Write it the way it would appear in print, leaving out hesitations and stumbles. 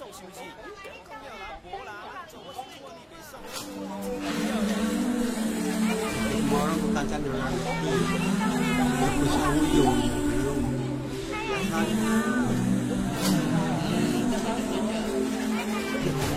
手是不是？ Orang bukan candor, tapi bersahur